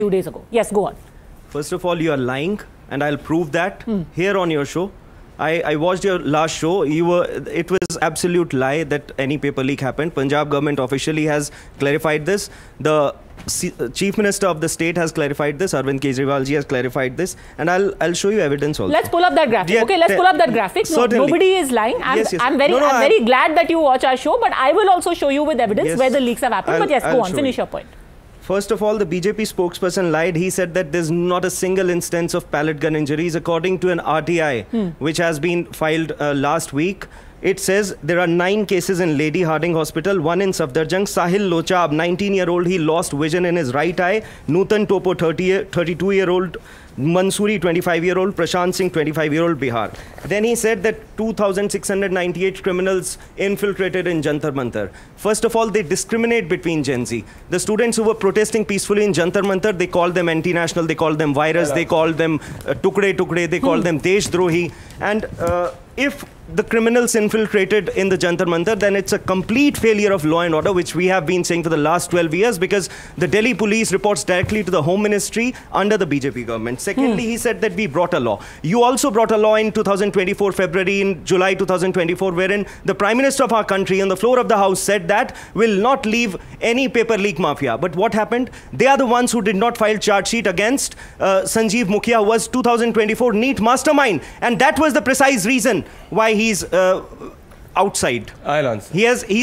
days ago. Yes, go on. First of all, you are lying, and I'll prove that here on your show. I watched your last show. It was absolute lie that any paper leak happened. Punjab government officially has clarified this. The Chief Minister of the state has clarified this. Arvind Kejriwal ji has clarified this, and I'll show you evidence also. Let's pull up that graphic. Yeah, okay, let's pull up that graphic. No, nobody is lying. I'm very glad that you watch our show, but I will also show you with evidence where the leaks have happened. But yes, go on, finish your point. First of all, the BJP spokesperson lied. He said that there's not a single instance of pellet gun injuries. According to an RTI, which has been filed last week, it says there are 9 cases in Lady Harding Hospital, 1 in Safdarjung. Sahil Lochab, 19-year-old, he lost vision in his right eye. Nutan Topo, 32-year-old. Mansoori, 25-year-old. Prashant Singh, 25-year-old, Bihar. Then he said that 2,698 criminals infiltrated in Jantar Mantar. First of all, they discriminate between Gen Z. The students who were protesting peacefully in Jantar Mantar, they called them anti-national, they called them virus, they called them tukde tukde, they called them Deshdrohi. And if the criminals infiltrated in the Jantar Mantar, then it's a complete failure of law and order, which we have been saying for the last 12 years, because the Delhi police reports directly to the Home Ministry under the BJP government. Secondly, he said that we brought a law. You also brought a law in 2024, February, in July 2024, wherein the Prime Minister of our country on the floor of the House said that will not leave any paper leak mafia. But what happened? They are the ones who did not file charge sheet against Sanjeev Mukhia, who was 2024 NEET mastermind. And that was the precise reason why he's outside. I'll answer.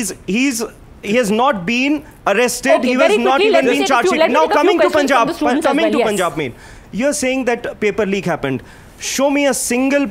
He has not been arrested. Okay, he has not even been charged. Now coming to Punjab, main. You're saying that paper leak happened. Show me a single.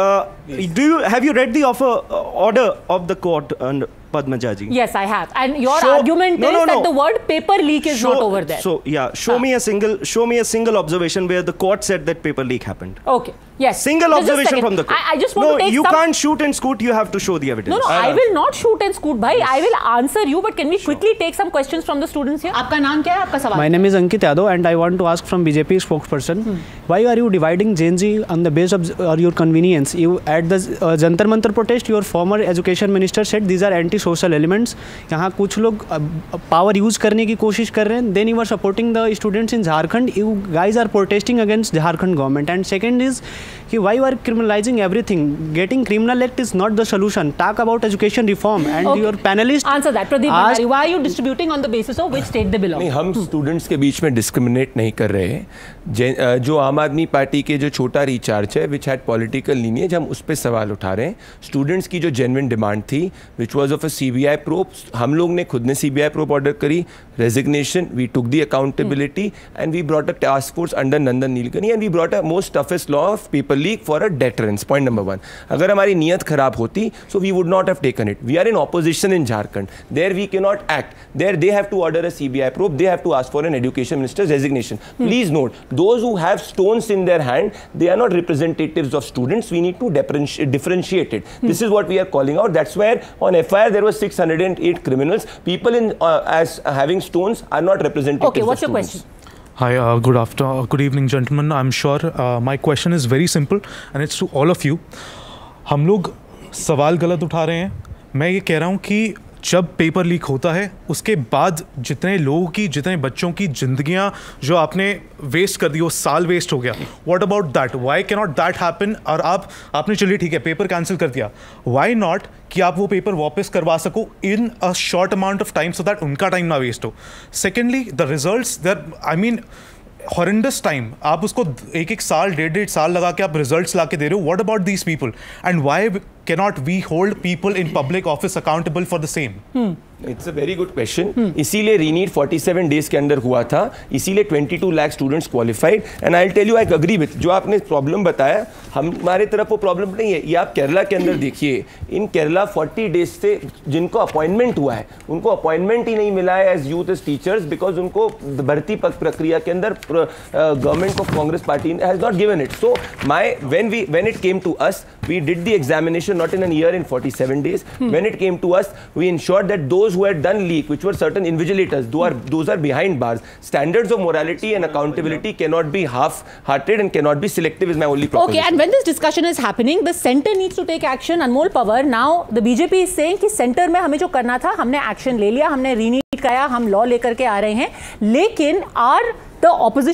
Have you read the order of the court, Padmaja ji? Yes, I have. And your argument is that the word paper leak is not over there. So yeah, show me a single observation where the court said that paper leak happened. Okay. Yes. Single observation from the court. I just want to take you can't shoot and scoot. You have to show the evidence. No, I will not shoot and scoot, bhai. I will answer you. But can we quickly take some questions from the students here? Aapka naam kya hai? Aapka sawal. My name is Ankit Yadav, and I want to ask from BJP spokesperson, why are you dividing Gen Z on the base of your convenience? You at the Jantar Mantar protest, your former education minister said these are anti-social elements. यहाँ कुछ लोग power use करने की कोशिश कर रहे हैं. Then you are supporting the students in Jharkhand. You guys are protesting against Jharkhand government. And second is, why you are criminalizing everything? Getting criminal act is not the solution. Talk about education reform. And your panelist answer that. Pradeep Bhandari, why are you distributing on the basis of which state they belong? नहीं, हम students के बीच में discriminate नहीं कर रहे हैं. जो आम आदमी पार्टी के जो छोटा रिचार्ज है, विच हैड पॉलिटिकल लीनिएज, हम उस पर सवाल उठा रहे हैं. स्टूडेंट्स की जो जेन्युइन डिमांड थी, which was of a CBI probe, हम लोग ने खुद ने CBI प्रोब ऑर्डर करी. Resignation, we took the accountability, and we brought a task force under Nandan Nilekani, and we brought a most toughest law of paper leak for a deterrence. Point number 1. अगर हमारी नीयत खराब होती, so we would not have taken it. We are in opposition in Jharkhand. There we cannot act. There they have to order a CBI probe. They have to ask for an education minister's resignation. Please note, those who have stones in their hand, they are not representatives of students. We need to differentiate it. This is what we are calling out. That's where on FIR there were 608 criminals. People in as having stones are not representatives. Okay, what's your question? Hi, good evening, gentlemen. I'm sure my question is very simple and it's to all of you. हम लोग सवाल गलत उठा रहे हैं. मैं ये कह रहा हूँ कि जब पेपर लीक होता है उसके बाद जितने लोगों की, जितने बच्चों की ज़िंदगियाँ जो आपने वेस्ट कर दी, वो साल वेस्ट हो गया. What about that? Why can not that happen? और आपने चलिए ठीक है पेपर कैंसिल कर दिया, व्हाई नॉट कि आप वो पेपर वापस करवा सको इन a short amount of time, so that उनका टाइम ना वेस्ट हो. Secondly, the results there, I mean horrendous time, आप उसको एक साल, डेढ़ साल लगा के आप रिजल्ट्स ला के दे रहे हो. What about these people and why cannot we hold people in public office accountable for the same? It's a very good question. इसीलिए रीनीट 47 डेज के अंदर हुआ था, इसीलिए 22 lakh students qualified. And I tell you, I agree with जो आपने problem बताया. हमारे तरफ वो प्रॉब्लम नहीं है. ये आप केरला के अंदर देखिए, इन केरला 40 डेज से जिनको अपॉइंटमेंट हुआ है, उनको अपॉइंटमेंट ही नहीं मिला है as youth as teachers, because उनको भर्ती प्रक्रिया के अंदर government of Congress party has not given it. So when it came to us, we did the examination not in a year, in 47 days. When it came to us, we ensured that those who had done leak, which were certain invigilators, those are behind bars. Standards of morality and accountability cannot be half-hearted and cannot be selective, is my only proposition. Okay, and when this discussion is happening, the center needs to take action. Anmol Pawar, now the BJP is saying कि center में हमें जो करना था, हमने action ले लिया, हमने रीनीट कराया, हम law लेकर के आ रहे हैं, लेकिन the opposition